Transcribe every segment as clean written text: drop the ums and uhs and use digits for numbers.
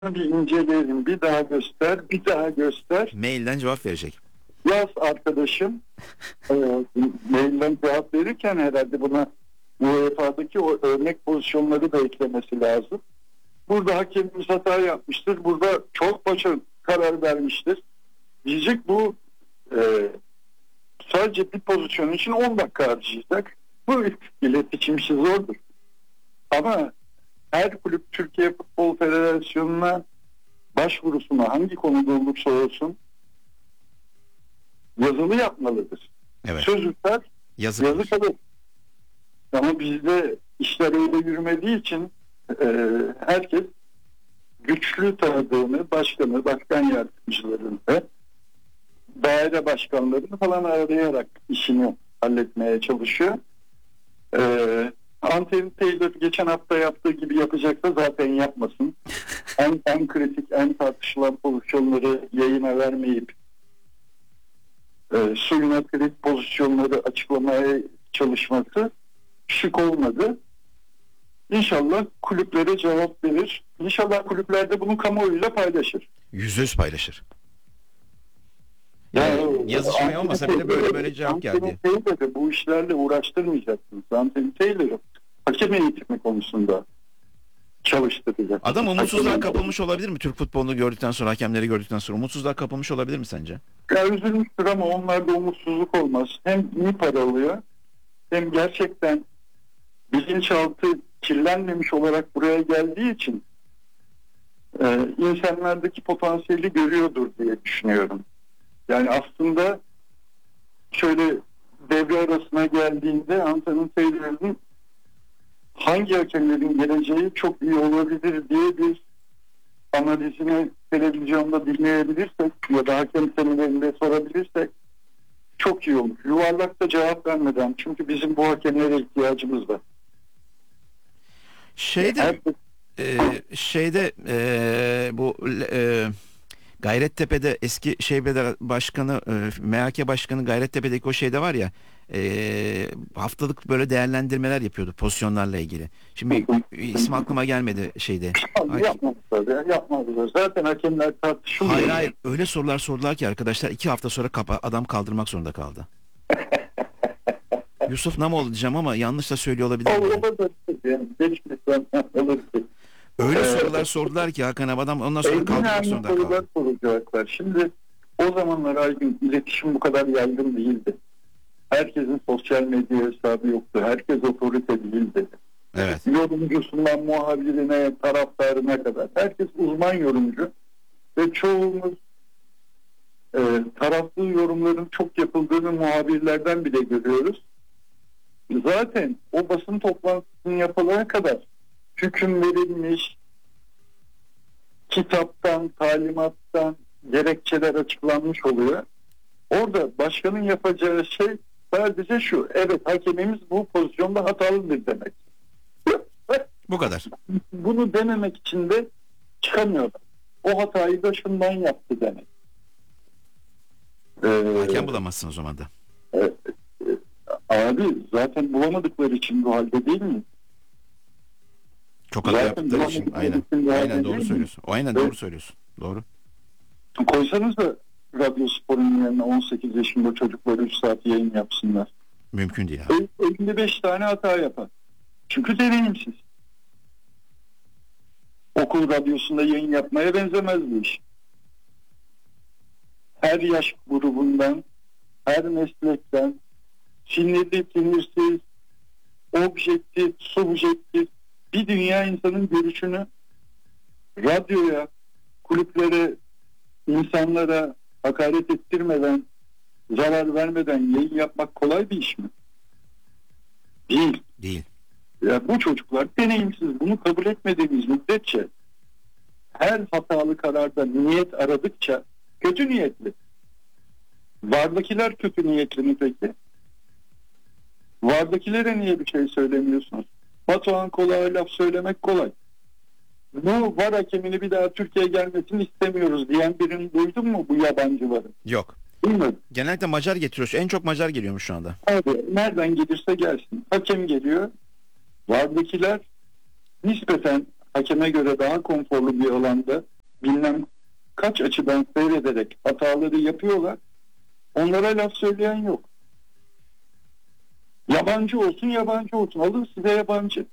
bir inceleyelim, bir daha göster, bir daha göster. Mailden cevap verecek. Yaz arkadaşım. Mailden cevap verirken herhalde buna UEFA'daki o örnek pozisyonları da eklemesi lazım. Burada hakemimiz hata yapmıştır. Burada çok başarılı karar vermiştir. Diyecek bu sadece bir pozisyon için 10 dakika harcayacak. Bu iletişim işi zordur. Ama her kulüp Türkiye Futbol Federasyonu'na başvurusuna hangi konuda olursa olsun yazılı yapmalıdır. Evet. Sözlükler Yazı yazı kalır. Ama bizde işler öyle yürümediği için herkes güçlü tanıdığını, başkanı, başkan yardımcılarını ve daire başkanlarını falan arayarak işini halletmeye çalışıyor. Anthony Taylor geçen hafta yaptığı gibi yapacaksa zaten yapmasın. En kritik, en tartışılan pozisyonları yayına vermeyip suyuna kritik pozisyonları açıklamaya çalışması şık olmadı. İnşallah kulüplere cevap verir. İnşallah kulüpler de bunu kamuoyuyla paylaşır. %100 paylaşır. Yani yazışmaya olmasa bile böyle cevap geldi. Anthony Taylor'ı bu işlerle uğraştırmayacaksınız. Anthony Taylor'ı hakem eğitimi konusunda çalıştıracak. Adam umutsuzluğa kapılmış olabilir mi? Türk futbolunu gördükten sonra, hakemleri gördükten sonra umutsuzluğa kapılmış olabilir mi sence? Ya üzülmüştür ama onlarda umutsuzluk olmaz. Hem iyi para alıyor, hem gerçekten bilinçaltı kirlenmemiş olarak buraya geldiği için insanlardaki potansiyeli görüyordur diye düşünüyorum. Yani aslında şöyle devre arasına geldiğinde Anthony Taylor'ın hangi hakemlerin geleceği çok iyi olabilir diye bir analizini televizyonda dinleyebilirsek ya da hakem seminerinde sorabilirsek çok iyi olur. Yuvarlakta cevap vermeden, çünkü bizim bu hakemlere ihtiyacımız var. Bu Gayrettepe'de eski Şeybeler Başkanı, MHK Başkanı Gayrettepe'deki o şeyde var ya, haftalık böyle değerlendirmeler yapıyordu pozisyonlarla ilgili. Şimdi isim aklıma gelmedi şeyde. Yapmadılar. Zaten hakemler tartışılmıyor. Hayır, öyle sorular sordular ki arkadaşlar 2 hafta sonra adam kaldırmak zorunda kaldı. Yusuf Namoğlu diyeceğim ama yanlış da söylüyor olabilirim. Öyle sorular sordular ki Hakan adam ondan sonra kaldırmak zorunda kaldı. Soracaklar. Şimdi o zamanlar Aygün iletişim bu kadar yaygın değildi. Herkesin sosyal medya hesabı yoktu. Herkes otorite değildi. Evet. Yorumcusundan muhabirine, taraftarına kadar. Herkes uzman yorumcu. Ve çoğumuz taraflı yorumların çok yapıldığını muhabirlerden bile görüyoruz. Zaten o basın toplantısının yapılana kadar hüküm verilmiş, kitaptan, talimattan gerekçeler açıklanmış oluyor. Orada başkanın yapacağı şey sadece şu: evet, hakemimiz bu pozisyonda hatalıdır demek. Bu kadar. Bunu dememek için de çıkamıyorlar. O hatayı da şundan yaptı demek. Hakem bulamazsın o zaman da. Abi zaten bulamadıkları için bu halde değil mi? Çok hata yaptıkları için. Aynen doğru söylüyorsun. Doğru söylüyorsun. Doğru. Koysanız da Radyo Spor'un yerine 18 yaşında çocukları 3 saat yayın yapsınlar. Mümkün değil abi. 55 tane hata yapar. Çünkü deneyimsiz. Okul radyosunda yayın yapmaya benzemez bu iş. Her yaş grubundan, her meslekten, sinirli, sinirsiz, objektif, subjektif bir dünya insanın görüşünü radyoya, kulüplere, insanlara hakaret ettirmeden, zarar vermeden yayın yapmak kolay bir iş mi? Değil. Değil. Ya bu çocuklar deneyimsiz. Bunu kabul etmediğimiz müddetçe her hatalı kararda niyet aradıkça kötü niyetli. Vardakiler kötü niyetli mi peki? Vardakilere niye bir şey söylemiyorsunuz? Batuhan Kola'ya laf söylemek kolay. Bu var hakemini bir daha Türkiye'ye gelmesini istemiyoruz diyen birini duydun mu bu yabancıların? Yok. Bilmiyorum. Genellikle Macar getiriyor. En çok Macar geliyormuş şu anda. Abi nereden gelirse gelsin. Hakem geliyor. Vardakiler nispeten hakeme göre daha konforlu bir alanda bilmem kaç açıdan seyrederek hataları yapıyorlar. Onlara laf söyleyen yok. Yabancı olsun, yabancı olsun. Alın size yabancı.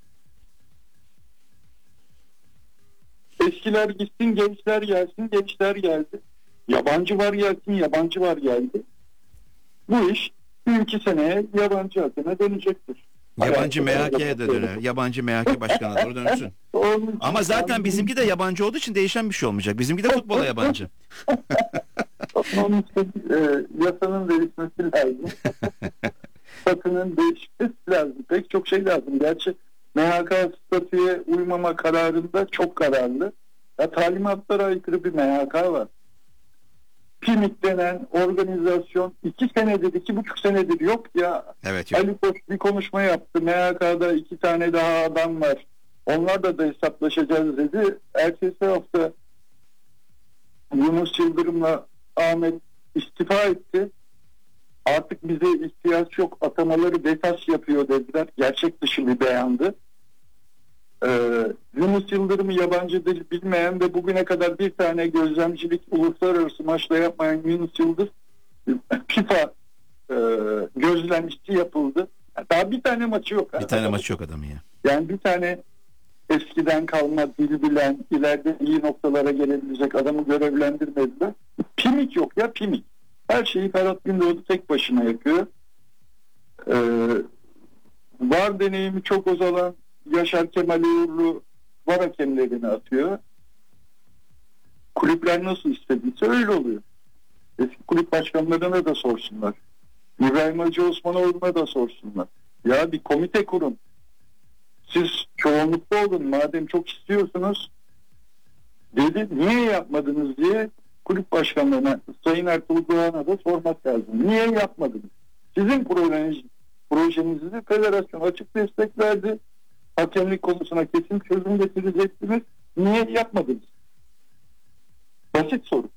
Eskiler gitsin, gençler gelsin, gençler geldi. Yabancı var gelsin, yabancı var geldi. Bu iş bir iki seneye yabancı hakeme dönecektir. Yabancı MHK'ye de döner. Yabancı MHK başkanına doğru dönsün. Ama zaten bizimki de yabancı olduğu için değişen bir şey olmayacak. Bizimki de futbola yabancı. Onun için yasanın değişmesi lazım. Statünün değişmesi lazım. Pek çok şey lazım. Gerçi MHK statüye uymama kararında çok kararlı. Ya, talimatlara aykırı bir MHK var. PİMİK denen organizasyon 2 senedir, 2,5 senedir yok ya. Evet, yok. Ali Koç bir konuşma yaptı. MHK'da 2 tane daha adam var. Onlarla da hesaplaşacağız dedi. Ertesi hafta Yunus Yıldırım'la Ahmet istifa etti. Artık bize ihtiyaç yok. Atamaları BETAŞ yapıyor dediler. Gerçek dışı bir beyandı. Yunus Yıldırım'ı yabancı dil bilmeyen ve bugüne kadar bir tane gözlemcilik uluslararası maçta yapmayan Yunus Yıldız FIFA gözlemcisi yapıldı. Daha bir tane maçı yok. Bir tane maçı yok adamın ya. Yani bir tane eskiden kalma dil bilen, ileride iyi noktalara gelebilecek adamı görevlendirmediler. PİMİK yok ya, PİMİK. Her şeyi Ferhat Gündoğdu tek başına yapıyor. VAR deneyimi çok ozalan Yaşar Kemal Uğurlu VAR hakemlerini atıyor. Kulüpler nasıl istediyse öyle oluyor. Eski kulüp başkanlarına da sorsunlar. İbrahim Hacı Osmanoğlu'na da sorsunlar. Ya bir komite kurun. Siz çoğunlukta olun madem çok istiyorsunuz dedi. Niye yapmadınız diye kulüp başkanlarına, Sayın Ertuğrul Doğan'a da sormak lazım. Niye yapmadınız? Sizin projenizi federasyon açık destek verdi. Hakemlik konusuna kesin çözüm getireceksiniz. Niye yapmadınız? Basit soru.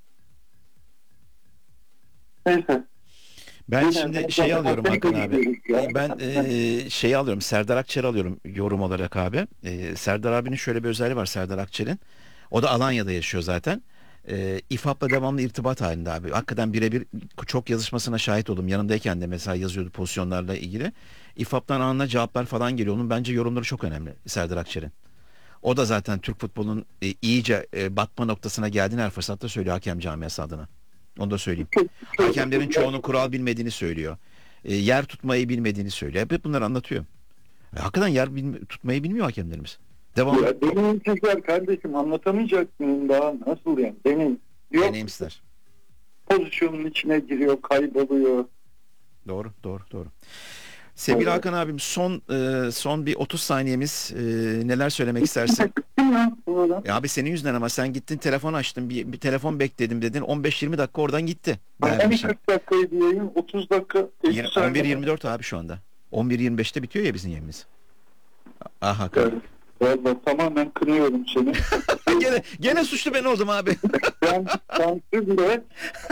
Neyse. Ben şimdi şey alıyorum Hakan abi. Ben şeyi alıyorum. Serdar Akçer'i alıyorum yorum olarak abi. Serdar abinin şöyle bir özelliği var Serdar Akçer'in. O da Alanya'da yaşıyor zaten. İFAP'la devamlı irtibat halinde abi. Hakikaten birebir çok yazışmasına şahit oldum. Yanındayken de mesela yazıyordu pozisyonlarla ilgili. İFAP'tan anında cevaplar falan geliyor. Onun bence yorumları çok önemli Serdar Akçer'in. O da zaten Türk futbolunun iyice batma noktasına geldiğini her fırsatta söylüyor hakem camiası adına. Onu da söyleyeyim. Hakemlerin çoğunun kural bilmediğini söylüyor. Yer tutmayı bilmediğini söylüyor. Hep bunları anlatıyor. Hakikaten tutmayı bilmiyor hakemlerimiz. Devam. Ya deneyimsizler kardeşim, anlatamayacaksın daha nasıl yani, yok. Deneyimsizler. Pozisyonun içine giriyor, kayboluyor. Doğru. Sevgili Evet. Hakan abim son bir 30 saniyemiz, neler söylemek istersin? Ya abi senin yüzünden ama sen gittin telefon açtın bir telefon bekledim dedin 15-20 dakika oradan gitti. Hani 40 dakikaydı yayın, 30 dakika 11.24 abi şu anda. 11.25'te bitiyor ya bizim yayınımız. Ah Hakan. Evet. Vallahi tamamen kınıyorum seni. gene suçlu ben oldum abi. Ben sansürle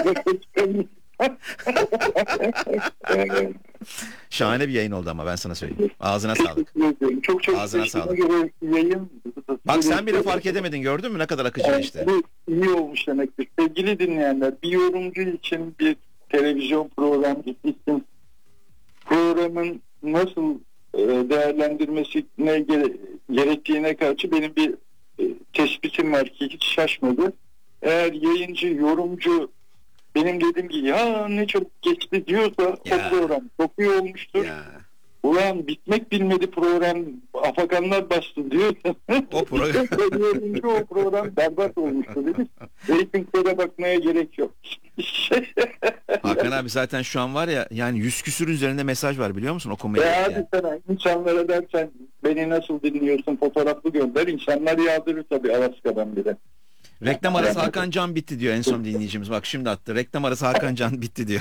Şahane bir yayın oldu ama ben sana söyleyeyim. Ağzına sağlık. Çok Ağzına sağlık. Yayın. Bak sen bile fark edemedin, gördün mü ne kadar akıcı işte. İyi olmuş demektir. Sevgili dinleyenler, bir yorumcu için bir televizyon programcısı için programın nasıl değerlendirmesine gerektiğine karşı benim bir tespitim var ki hiç şaşmadı. Eğer yayıncı, yorumcu benim dediğim gibi ya ne çok geçti diyorsa o program çok iyi olmuştur. Ya. Ulan bitmek bilmedi program, afakanlar bastı diyorsa o program berbat olmuştur dedik. Ratinglere bakmaya gerek yok. Hakan abi zaten şu an var ya yani 100 küsür üzerinde mesaj var biliyor musun okumaya? Hadi sana insanlara dersen beni nasıl dinliyorsun fotoğraflı gönder, insanlar yağdırır tabii Alaska'dan bile. Reklam arası Hakan Can bitti diyor en son dinleyicimiz. Bak şimdi attı. Reklam arası Hakan Can bitti diyor.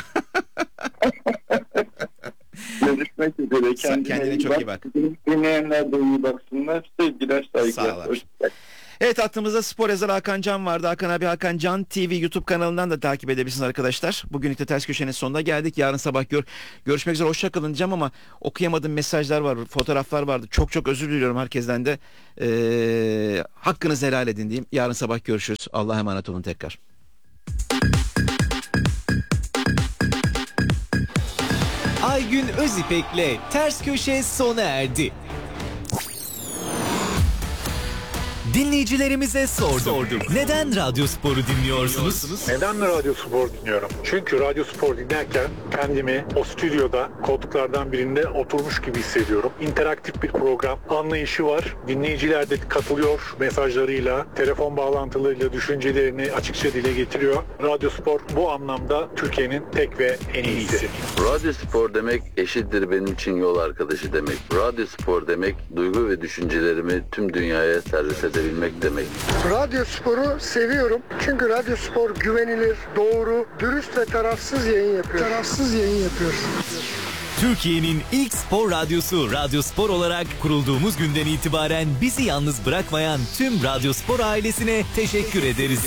Görüşmek üzere. Kendine çok iyi bak. Dinleyenler de iyi baksınlar. Sevgiler, saygılar. Sağ ol. Evet, hattımızda spor yazarı Hakan Can vardı. Hakan abi, Hakan Can TV YouTube kanalından da takip edebilirsiniz arkadaşlar. Bugünlük de Ters Köşe'nin sonuna geldik. Yarın sabah görüşmek üzere. Hoşça kalın diyeceğim ama okuyamadığım mesajlar var, fotoğraflar vardı. Çok çok özür diliyorum herkesten de. Hakkınızı helal edin diyeyim. Yarın sabah görüşürüz. Allah'a emanet olun tekrar. Aygün Özipek'le Ters Köşe sona erdi. Dinleyicilerimize sorduk. Neden Radyospor'u dinliyorsunuz? Neden Radyospor dinliyorum? Çünkü Radyospor dinlerken kendimi o stüdyoda koltuklardan birinde oturmuş gibi hissediyorum. İnteraktif bir program, anlayışı var. Dinleyiciler de katılıyor mesajlarıyla, telefon bağlantılarıyla düşüncelerini açıkça dile getiriyor. Radyospor bu anlamda Türkiye'nin tek ve en iyisi. Radyospor demek eşittir benim için yol arkadaşı demek. Radyospor demek duygu ve düşüncelerimi tüm dünyaya servis edebilmek demek. Radyospor'u seviyorum. Çünkü Radyospor güvenilir, doğru, dürüst ve tarafsız yayın yapıyor. Türkiye'nin ilk spor radyosu Radyospor olarak kurulduğumuz günden itibaren bizi yalnız bırakmayan tüm Radyospor ailesine teşekkür ederiz.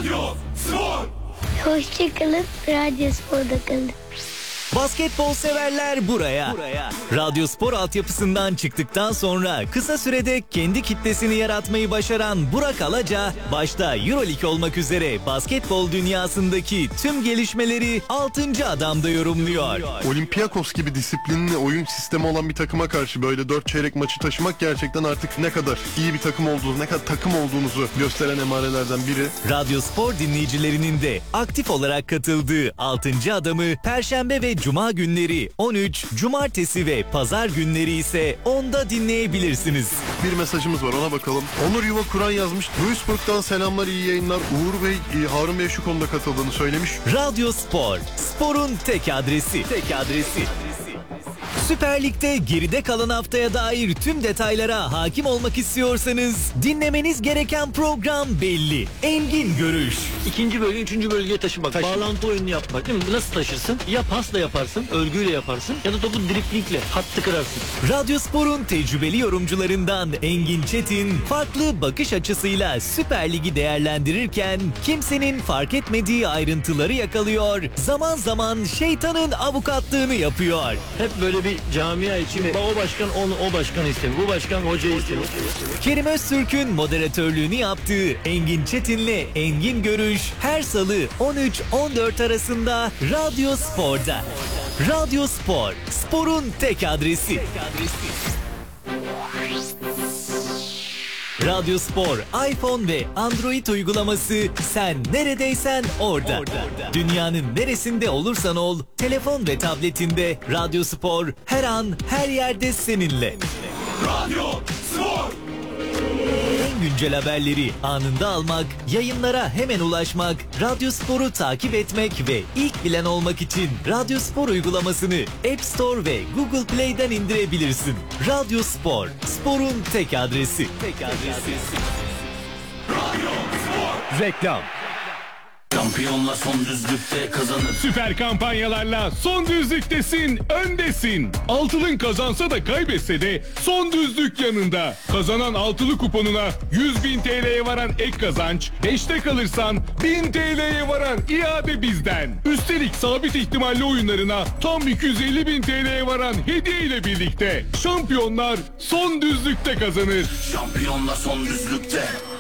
Hoşçakalın, Radyospor'da kalın. Basketbol severler buraya. Radyospor altyapısından çıktıktan sonra kısa sürede kendi kitlesini yaratmayı başaran Burak Alaca, başta EuroLeague olmak üzere basketbol dünyasındaki tüm gelişmeleri 6. adamda yorumluyor. Olympiakos gibi disiplinli oyun sistemi olan bir takıma karşı böyle 4 çeyrek maçı taşımak gerçekten artık ne kadar iyi bir takım olduğunuzu, ne kadar takım olduğunuzu gösteren emarelerden biri. Radyospor dinleyicilerinin de aktif olarak katıldığı 6. adamı Perşembe ve Cuma günleri 13, Cumartesi ve Pazar günleri ise 10'da dinleyebilirsiniz. Bir mesajımız var, ona bakalım. Onur Yuva Kur'an yazmış. Duisburg'dan selamlar, iyi yayınlar. Uğur Bey, Harun Bey şu konuda katıldığını söylemiş. Radyospor, sporun tek adresi. Süper Lig'de geride kalan haftaya dair tüm detaylara hakim olmak istiyorsanız dinlemeniz gereken program belli. Engin Görüş. İkinci bölge, üçüncü bölgeye taşımak. Bağlantı oyununu yapmak. Değil mi? Nasıl taşırsın? Ya pasla yaparsın, örgüyle yaparsın ya da topu driplingle, hattı kırarsın. Radyospor'un tecrübeli yorumcularından Engin Çetin farklı bakış açısıyla Süper Lig'i değerlendirirken kimsenin fark etmediği ayrıntıları yakalıyor. Zaman zaman şeytanın avukatlığını yapıyor. Hep böyle bir camia için o başkan onu, o başkanı istemiyor. Bu başkan hocayı istemiyor. Kerim Öztürk'ün moderatörlüğünü yaptığı Engin Çetin'le Engin Görüş her salı 13-14 arasında Radyospor'da. Radyospor, sporun tek adresi. Radyospor, iPhone ve Android uygulaması, sen neredeysen orada. Dünyanın neresinde olursan ol, telefon ve tabletinde Radyospor her an her yerde seninle. Radyospor. En güncel haberleri anında almak, yayınlara hemen ulaşmak, Radyospor'u takip etmek ve ilk bilen olmak için Radyospor uygulamasını App Store ve Google Play'den indirebilirsin. Radyospor, sporun tek adresi. Reklam. Şampiyonla son düzlükte kazanır. Süper kampanyalarla son düzlüktesin, öndesin. Altılın kazansa da kaybetse de son düzlük yanında. Kazanan altılı kuponuna 100.000 TL'ye varan ek kazanç, 5'te kalırsan 1000 TL'ye varan iade bizden. Üstelik sabit ihtimalli oyunlarına tam 250.000 TL'ye varan hediye ile birlikte şampiyonlar son düzlükte kazanır. Şampiyonla son düzlükte.